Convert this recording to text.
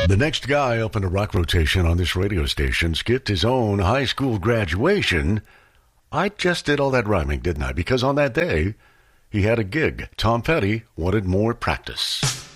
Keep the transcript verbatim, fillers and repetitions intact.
The next guy up in the rock rotation on this radio station skipped his own high school graduation. I just did all that rhyming, didn't I? Because on that day, he had a gig. Tom Petty wanted more practice.